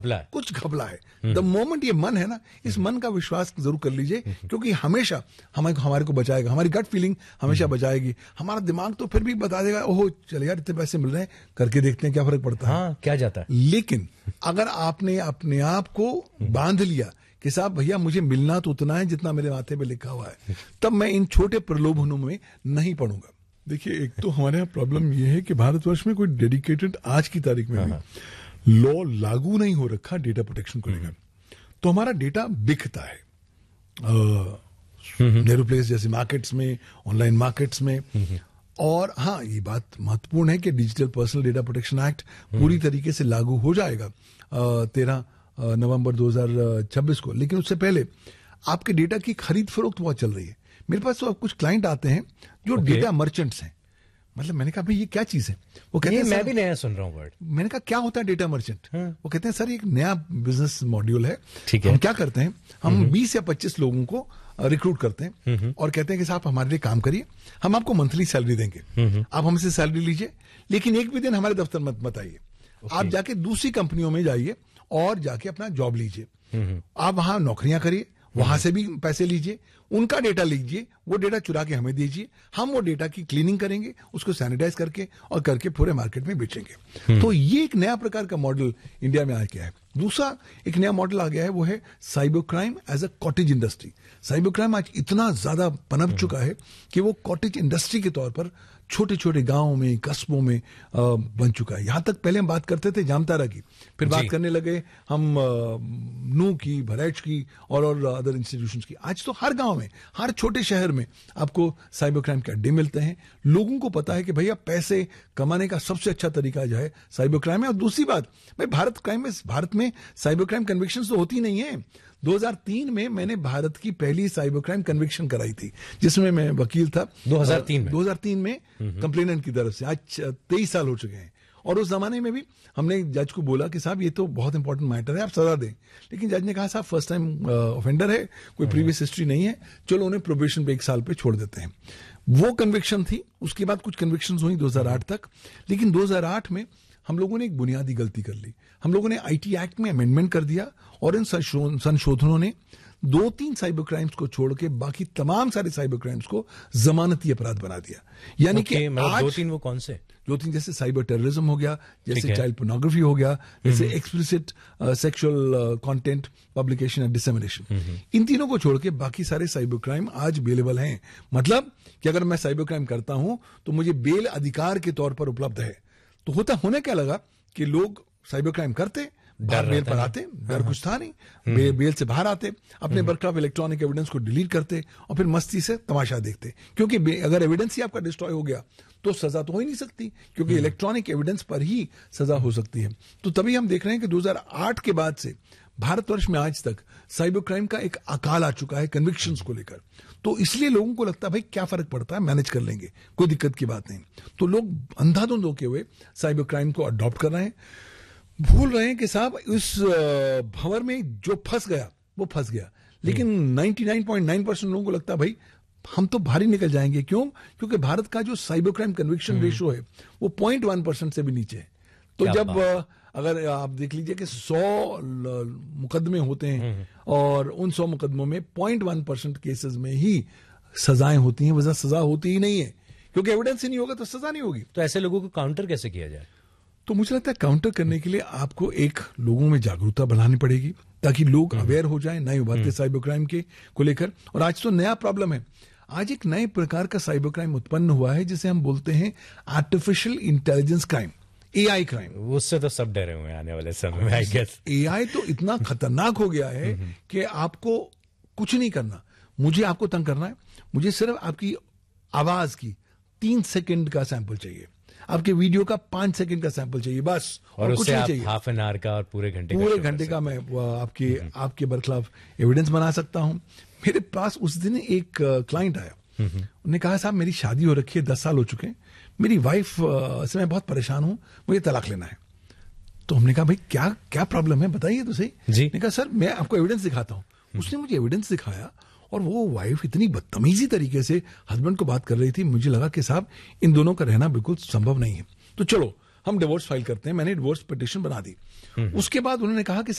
कुछ घबला है। The moment ये मन है ना, इस मन का विश्वास जरूर कर लीजिए, क्योंकि हमेशा हमारे को बचाएगा। हमारी गट फीलिंग हमेशा बचाएगी। हमारा दिमाग तो फिर भी बता देगा, ओहो चल यार इतने पैसे मिल रहे हैं, करके देखते हैं क्या फर्क पड़ता है। हाँ, क्या जाता है। लेकिन अगर आपने अपने आप को बांध लिया कि साहब भैया मुझे मिलना तो उतना है जितना मेरे माथे पे लिखा हुआ है, तब मैं इन छोटे प्रलोभनों में नहीं पड़ूंगा। देखिए, एक तो हमारे यहाँ प्रॉब्लम यह है कि भारतवर्ष में कोई डेडिकेटेड आज की तारीख में भी लॉ लागू नहीं हो रखा डेटा प्रोटेक्शन को लेकर। तो हमारा डेटा बिकता है नेहरू प्लेस जैसे मार्केट्स में, ऑनलाइन मार्केट्स में। और हाँ, ये बात महत्वपूर्ण है कि digital personal data protection act पूरी तरीके से लागू हो जाएगा 13 नवंबर 2026 को। लेकिन उससे पहले आपके डेटा की खरीद फरोख्त बहुत चल रही है। मेरे पास तो कुछ क्लाइंट आते हैं जो डेटा मर्चेंट्स हैं। मतलब मैंने कहा भाई ये क्या चीज है? वो कहते हैं मैं भी नया सुन रहा हूँ वर्ड। मैंने कहा क्या होता है डेटा मर्चेंट? वो कहते हैं सर एक नया बिजनेस मॉड्यूल है। है। हम क्या करते हैं, हम 20 या 25 लोगों को रिक्रूट करते हैं और कहते हैं कि साहब हमारे लिए काम करिए, हम आपको मंथली सैलरी देंगे, आप हमसे सैलरी लीजिए, लेकिन एक भी दिन हमारे दफ्तर मत आइए। आप जाके दूसरी कंपनियों में जाइए और जाके अपना जॉब लीजिए। आप वहां नौकरियां करिए, वहां से भी पैसे लीजिए, उनका डेटा लीजिए, वो डेटा चुरा के हमें दीजिए, हम वो डेटा की क्लीनिंग करेंगे, उसको सैनिटाइज करके और करके पूरे मार्केट में बेचेंगे। तो ये एक नया प्रकार का मॉडल इंडिया में आ गया है। दूसरा एक नया मॉडल आ गया है, वो है cyber crime as a cottage industry. Cyber crime आज इतना ज्यादा पनप चुका है कि वो कॉटेज इंडस्ट्री के तौर पर छोटे छोटे गांवों में, कस्बों में बन चुका है। यहां तक पहले हम बात करते थे जामतारा की, फिर बात करने लगे हम नूह की, भरैच की और अदर इंस्टीट्यूशंस की। आज तो हर गांव में, हर छोटे शहर में आपको साइबर क्राइम के अड्डे मिलते हैं। लोगों को पता है कि भैया पैसे कमाने का सबसे अच्छा तरीका जो है साइबर क्राइम है। और दूसरी बात, भाई भारत में साइबर क्राइम कन्विक्शन तो होती नहीं है। 2003 में मैंने भारत की पहली साइबर क्राइम कन्विक्शन कराई थी, जिसमें मैं वकील था। 2003 में कंप्लेनेंट की तरफ से। आज 23 साल हो चुके हैं। और उस जमाने में भी हमने जज को बोला कि साहब ये तो बहुत इंपॉर्टेंट मैटर है, आप सजा दें। लेकिन जज ने कहा साहब फर्स्ट टाइम ऑफेंडर है, कोई प्रीवियस हिस्ट्री नहीं है, चलो उन्हें प्रोबेशन पे 1 साल पे छोड़ देते हैं। वो कन्विक्शन थी। उसके बाद कुछ कन्विक्शन हुई 2008 तक। लेकिन 2008 में हम लोगों ने एक बुनियादी गलती कर ली। हम लोगों ने आईटी एक्ट में अमेंडमेंट कर दिया और इन संशोधनों ने 2-3 साइबर क्राइम्स को छोड़ के बाकी तमाम सारे साइबर क्राइम्स को जमानती अपराध बना दिया। यानी कि आज 2-3 वो कौन से? 2-3 जैसे साइबर टेररिज्म हो गया, जैसे चाइल्ड पोर्नोग्राफी हो गया, जैसे explicit sexual content publication and dissemination. इन तीनों को छोड़ के बाकी सारे साइबर क्राइम आज बेलेबल हैं। मतलब कि अगर मैं साइबर क्राइम करता हूं तो मुझे बेल अधिकार के तौर पर उपलब्ध है। तो होने क्या लगा कि लोग साइबर क्राइम करते, बाहर बेल पर आते, डर कुछ था नहीं, बेल से बाहर आते, अपने बरखलाफ इलेक्ट्रॉनिक एविडेंस को डिलीट करते और फिर मस्ती से तमाशा देखते। क्योंकि अगर एविडेंस ही आपका डिस्ट्रॉय हो गया तो सजा तो हो ही नहीं सकती, क्योंकि इलेक्ट्रॉनिक एविडेंस पर ही सजा हो सकती है। तो तभी हम देख रहे हैं कि 2008 के बाद से भारतवर्ष में आज तक साइबर क्राइम का एक अकाल आ चुका है कन्विक्शंस को लेकर। तो इसलिए लोगों को लगता है भाई क्या फर्क पड़ता है, मैनेज कर लेंगे, कोई दिक्कत की बात नहीं। तो लोग अंधाधुंध होके हुए साइबर क्राइम को अडॉप्ट कर रहे हैं, भूल रहे हैं कि साहब इस भंवर में जो फंस गया वो फंस गया। लेकिन 99.9% लोगों को लगता है भाई हम तो बाहर ही निकल जाएंगे। क्यों? क्योंकि भारत का जो साइबर क्राइम कन्विक्शन रेशो है वो 0.1% से भी नीचे है। तो जब अगर आप देख लीजिए कि 100 मुकदमे होते हैं और उन 100 मुकदमों में 0.1% केसेस में ही सजाएं होती हैं, वजह सजा होती ही नहीं है, क्योंकि एविडेंस ही नहीं होगा तो सजा नहीं होगी। तो ऐसे लोगों को काउंटर कैसे किया जाए? तो मुझे लगता है काउंटर करने के लिए आपको एक लोगों में जागरूकता बढ़ानी पड़ेगी, ताकि लोग अवेयर हो जाएं नए उभरते साइबर क्राइम के को लेकर। और आज तो नया प्रॉब्लम है, आज एक नए प्रकार का साइबर क्राइम उत्पन्न हुआ है जिसे हम बोलते हैं artificial intelligence crime, AI crime. उससे तो सब डरे हुए हैं आने वाले समय में, आई गेस। एआई तो इतना खतरनाक हो गया है कि आपको कुछ नहीं करना, मुझे आपको तंग करना है, मुझे सिर्फ आपकी आवाज की 3 सेकंड का सैंपल चाहिए, आपके वीडियो का 5 सेकंड का सैंपल चाहिए, बस। और कुछ नहीं चाहिए। हाफ एन आवर का और पूरे घंटे का मैं आपके बरखलाफ एविडेंस बना सकता हूं। मेरे पास उस दिन एक क्लाइंट आया, उन्होंने कहा साहब मेरी शादी हो रखी है, 10 साल हो चुके हैं, मेरी वाइफ से मैं बहुत परेशान हूं, मुझे तलाक लेना है। तो हमने कहा भाई क्या प्रॉब्लम है, बताइए तो सही। ने कहा सर मैं आपको एविडेंस दिखाता हूं। उसने मुझे एविडेंस दिखाया और वो वाइफ इतनी बदतमीजी तरीके से हस्बैंड को बात कर रही थी, मुझे लगा कि साहब इन दोनों का रहना बिल्कुल संभव नहीं है। तो चलो हम डिवोर्स फाइल करते हैं। मैंने डिवोर्स पिटिशन बना दी। उसके बाद उन्होंने कहा कि